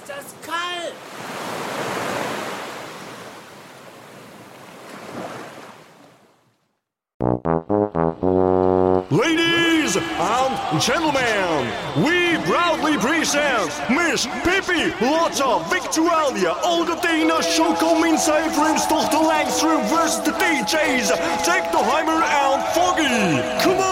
das kalt! Ladies and gentlemen, we proudly present Miss Pippi Lotta Victualia Olga-Dina Schoko-Minzai-Vriendstochter Langstrom versus the DJs Technoheimer and Foggy. Come on!